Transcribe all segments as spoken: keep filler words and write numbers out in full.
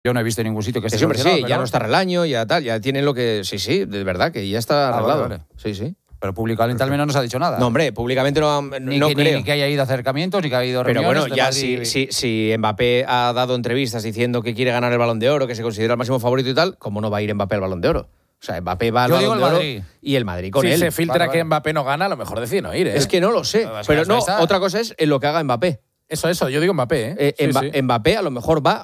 Yo no he visto en ningún sitio que esté sí, hombre, sancionado. sí, pero... ya no está Relaño, ya tal, ya tienen lo que... Sí, sí, de verdad, que ya está arreglado. Ah, vale, vale. Sí, sí. Pero públicamente al menos no se ha dicho nada. No, hombre, públicamente no, ni no que, creo. Ni que haya ido acercamientos, ni que haya ido reuniones. Pero bueno, ya si, si, si Mbappé ha dado entrevistas diciendo que quiere ganar el Balón de Oro, que se considera el máximo favorito y tal, ¿cómo no va a ir Mbappé al Balón de Oro? O sea, Mbappé va al Yo Balón digo de Oro Madrid. y el Madrid con si él. Si se filtra vale, que vale. Mbappé no gana, a lo mejor decir no ir, ¿eh? Es que no lo sé. No, pero no, está... otra cosa es en lo que haga Mbappé. Eso, eso, yo digo Mbappé, ¿eh? eh sí, Mba sí. Mbappé a lo mejor va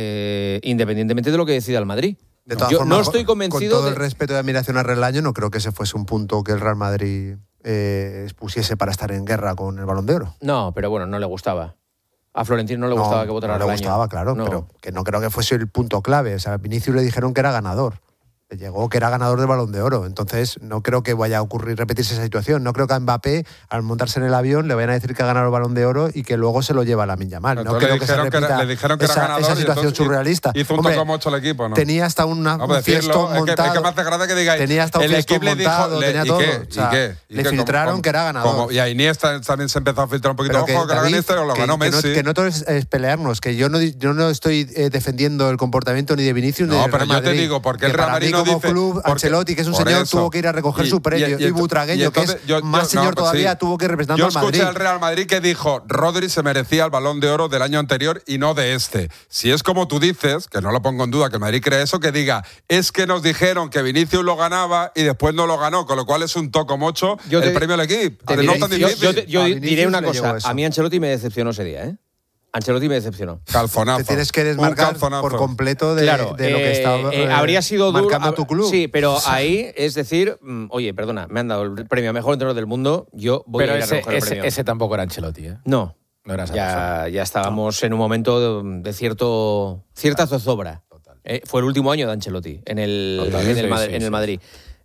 eh, independientemente de lo que decida el Madrid. De todas yo formas, no estoy convencido con todo de... el respeto y admiración a Relaño, no creo que ese fuese un punto que el Real Madrid eh, expusiese para estar en guerra con el Balón de Oro. No, pero bueno, no le gustaba. A Florentino no le gustaba no, que votara no a Relaño. le gustaba, claro, no. pero que no creo que fuese el punto clave. O sea, a Vinicius le dijeron que era ganador. Le llegó que era ganador del Balón de Oro. Entonces, no creo que vaya a ocurrir, repetirse esa situación. No creo que a Mbappé, al montarse en el avión, le vayan a decir que ha ganado el Balón de Oro y que luego se lo lleva a Lamine Yamal. No creo que se repita que era, le dijeron que esa, era ganador esa situación y entonces surrealista. Hizo un Hombre, toco mocho al equipo, ¿no? Tenía hasta una, no, un fiestón decirlo, montado. Es que, es que me hace gracia que digáis. Tenía hasta un el fiestón equipo montado, le dijo, tenía ¿y todo. qué? O sea, ¿Y qué? ¿Y le qué? filtraron como, que era ganador. Como, y a Iniesta también se empezó a filtrar un poquito. Pero Ojo, que, que David, Iniesta lo que, ganó que Messi. No, que no todo es, es pelearnos, que yo no, yo no estoy eh, defendiendo el comportamiento ni de Vinicius no, ni de pero Real yo Madrid. te digo, porque el Real Madrid no no como dice... club, porque, Ancelotti, que es un señor, eso. tuvo que ir a recoger y, su premio. Y, y, y Butragueño, y entonces, que es yo, más yo, señor no, todavía, sí. tuvo que ir representando yo al Madrid. Yo escuché al Real Madrid que dijo, Rodri se merecía el Balón de Oro del año anterior y no de este. Si es como tú dices, que no lo pongo en duda, que el Madrid cree eso, que diga, es que nos dijeron que Vinicius lo ganaba y después no lo ganó, con lo cual es un toco mocho yo el te, premio al equipo. Te no diré, tan yo, yo, yo a diré una cosa, a mí Ancelotti me decepcionó ese día, ¿eh? Ancelotti me decepcionó. Calzonazo. Te tienes que desmarcar por completo de, claro, de lo eh, que está eh, habría sido duro, marcando tu club. Sí, pero ahí es decir, oye, perdona, me han dado el premio a mejor entrenador del mundo, yo voy pero a ir ese, a recoger el ese, premio. ese tampoco era Ancelotti, ¿eh? No. No era esa ya, persona. ya estábamos no. en un momento de, de cierto cierta zozobra. Eh, fue el último año de Ancelotti en el, Total, en, el, sí, sí, en el sí. Madrid.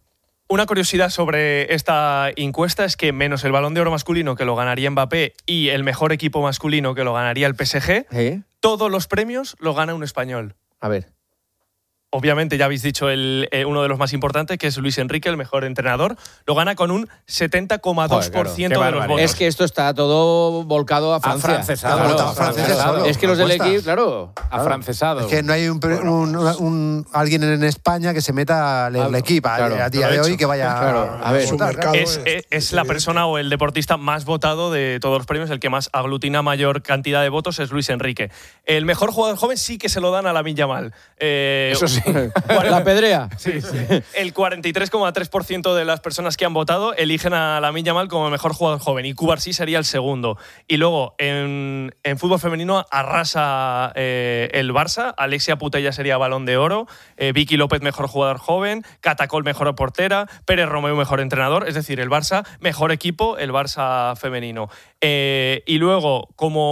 Una curiosidad sobre esta encuesta es que menos el Balón de Oro masculino que lo ganaría Mbappé y el mejor equipo masculino que lo ganaría el P S G, ¿Eh? todos los premios lo gana un español. A ver. Obviamente ya habéis dicho el, eh, uno de los más importantes, que es Luis Enrique, el mejor entrenador. Lo gana con un setenta coma dos por ciento claro. de los votos. Es que esto está todo volcado a Francia. Afrancesado. Claro, claro, afrancesado. Es que los del equipo, claro. Afrancesado. Es que no hay un, bueno. un, un, un alguien en España que se meta al claro, equipo claro, a día de hoy que vaya claro, a ver. A votar, claro. Es, es, es la persona o el deportista más votado de todos los premios, el que más aglutina mayor cantidad de votos es Luis Enrique. El mejor jugador joven sí que se lo dan a Lamine Yamal. Eh, Eso sí. La pedrea. Sí, sí. El cuarenta y tres coma tres por ciento de las personas que han votado eligen a Lamine Yamal como el mejor jugador joven y Cubarsí sería el segundo. Y luego en, en fútbol femenino arrasa eh, el Barça, Alexia Putellas sería Balón de Oro, eh, Vicky López mejor jugador joven, Catacol mejor portera, Pérez Romeu mejor entrenador, es decir, el Barça mejor equipo, el Barça femenino. Eh, y luego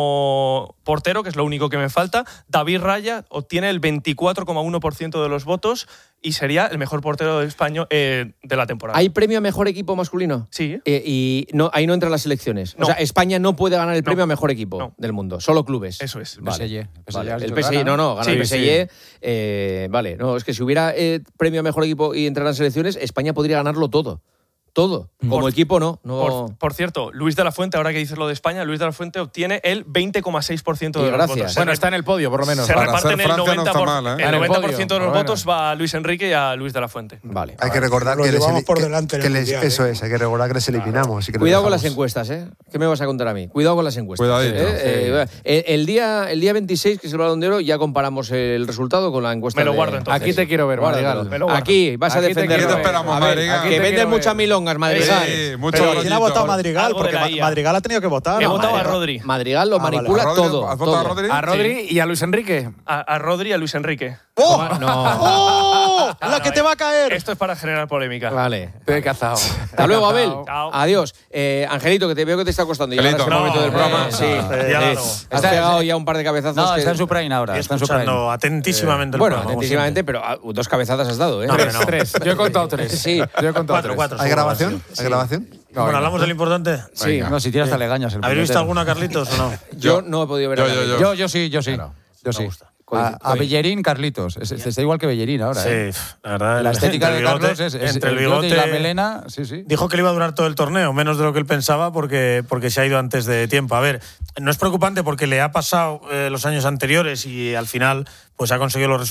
como portero, que es lo único que me falta, David Raya obtiene el veinticuatro coma uno por ciento de los votos y sería el mejor portero de España eh, de la temporada. ¿Hay premio a mejor equipo masculino? Sí. Eh, y no, ahí no entran las selecciones. No. O sea, España no puede ganar el premio no. a mejor equipo no. del mundo, solo clubes. Eso es. Vale. P S G. P S G vale. El P S G, no, no, gana sí, el P S G. Sí. Eh, vale, no, es que si hubiera eh, premio a mejor equipo y entraran selecciones, España podría ganarlo todo. Todo. Como por, equipo, no. no. Por, por cierto, Luis de la Fuente, ahora que dices lo de España, Luis de la Fuente obtiene el veinte coma seis por ciento de los gracias. votos. Bueno, está en el podio, por lo menos. Se Para reparten el Francia noventa por ciento, no está mal, ¿eh? el noventa por ciento podio, de los bueno. votos va a Luis Enrique y a Luis de la Fuente. Vale. Hay que recordar Lo que les, llevamos por que, delante en que el les mundial, eso ¿eh? es, hay que recordar que les eliminamos. Y que Cuidado con dejamos. las encuestas, ¿eh? ¿Qué me vas a contar a mí? Cuidado con las encuestas. Cuidadito. ¿eh? Eh, el, el, día, el día veintiséis, que es el Balón de Oro, ya comparamos el resultado con la encuesta. Me lo de... guardo entonces. Aquí te quiero ver, Madrigal. Aquí vas a defender. ¿Qué te esperamos, Madrigal? Que venden muchas milongas, Madrigal. Sí, mucho Pero ¿quién ha votado Madrigal? Porque Madrigal ha tenido que votar. He ¿no? votado a Rodri. Madrigal lo Ah, manipula vale. todo. ¿Has votado todo. a Rodri? A Rodri y a Luis Enrique. A, a Rodri y a Luis Enrique. ¡Oh! No. ¡Oh! ¡La que te va a caer! Esto es para generar polémica. Vale. Te he cazado. Hasta luego, Abel. Chao. Adiós. Eh, Angelito, que te veo que te está costando. Ya Angelito. es el momento No, del programa. eh, sí. eh, sí. ya Sí. no. Has Está- pegado ya un par de cabezazos. No, que... está en su prime ahora. Está en su prime. Escuchando atentísimamente el Bueno, programa. como atentísimamente, pero ah, dos cabezadas has dado, ¿eh? No, Tres, no. tres. Yo he contado tres. Sí. Yo he contado Cuatro, tres. cuatro. ¿Hay seguro, grabación? sí. ¿Hay grabación? siempre. Bueno, hablamos de lo importante. Sí. No, si tiras hasta legañas. El ¿Habéis visto puñetero. alguna, Carlitos, o no? Yo no he podido ver Yo, a yo, Carlitos. yo. Yo, yo sí, yo sí. Yo sí. Me gusta. A, a Bellerín, Carlitos. Es, es- está igual que Bellerín ahora. Sí, ¿eh? la verdad. La el- estética entre de el bigote- Carlos es, es entre el bigote y bigote. la melena. Sí, sí. Dijo que le iba a durar todo el torneo, menos de lo que él pensaba, porque, porque se ha ido antes de tiempo. A ver, no es preocupante porque le ha pasado eh, los años anteriores y al final pues ha conseguido los resultados.